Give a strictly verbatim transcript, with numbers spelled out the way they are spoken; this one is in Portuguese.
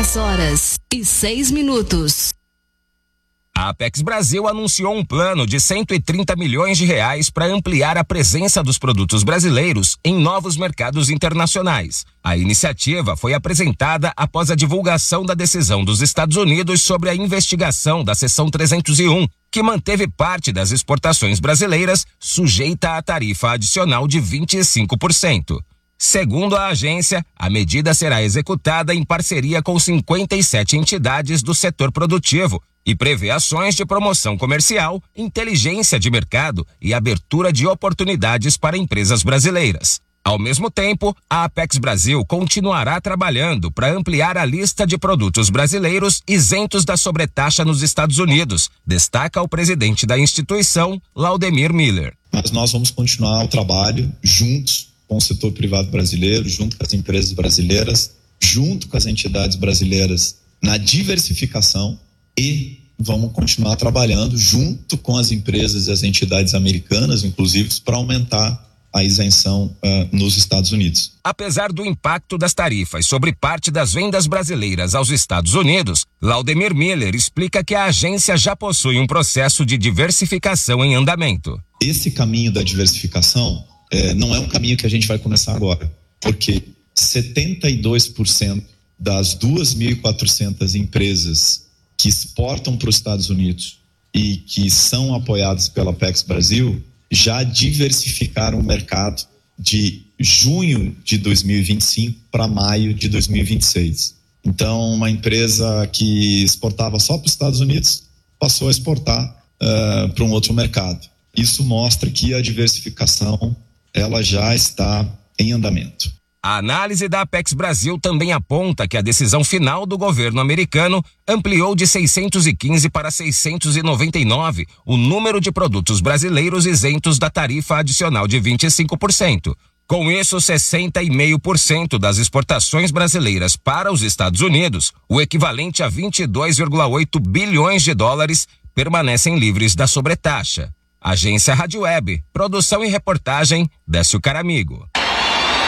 dez horas e seis minutos. A Apex Brasil anunciou um plano de cento e trinta milhões de reais para ampliar a presença dos produtos brasileiros em novos mercados internacionais. A iniciativa foi apresentada após a divulgação da decisão dos Estados Unidos sobre a investigação da Seção trezentos e um, que manteve parte das exportações brasileiras sujeita à tarifa adicional de vinte e cinco por cento. Segundo a agência, a medida será executada em parceria com cinquenta e sete entidades do setor produtivo e prevê ações de promoção comercial, inteligência de mercado e abertura de oportunidades para empresas brasileiras. Ao mesmo tempo, a Apex Brasil continuará trabalhando para ampliar a lista de produtos brasileiros isentos da sobretaxa nos Estados Unidos, destaca o presidente da instituição, Laudemir Miller. Mas nós vamos continuar o trabalho juntos com o setor privado brasileiro, junto com as empresas brasileiras, junto com as entidades brasileiras na diversificação e vamos continuar trabalhando junto com as empresas e as entidades americanas, inclusive, para aumentar a isenção uh, nos Estados Unidos. Apesar do impacto das tarifas sobre parte das vendas brasileiras aos Estados Unidos, Laudemir Miller explica que a agência já possui um processo de diversificação em andamento. Esse caminho da diversificação eh, não é um caminho que a gente vai começar agora, porque setenta e dois por cento das duas mil e quatrocentas empresas que exportam para os Estados Unidos e que são apoiados pela Apex Brasil já diversificaram o mercado de junho de dois mil e vinte e cinco para maio de dois mil e vinte e seis. Então, uma empresa que exportava só para os Estados Unidos passou a exportar uh, para um outro mercado. Isso mostra que a diversificação ela já está em andamento. A análise da Apex Brasil também aponta que a decisão final do governo americano ampliou de seiscentos e quinze para seiscentos e noventa e nove o número de produtos brasileiros isentos da tarifa adicional de vinte e cinco por cento. Com isso, sessenta vírgula cinco por cento das exportações brasileiras para os Estados Unidos, o equivalente a vinte e dois vírgula oito bilhões de dólares, permanecem livres da sobretaxa. Agência Rádio Web, produção e reportagem, Décio Caramigo.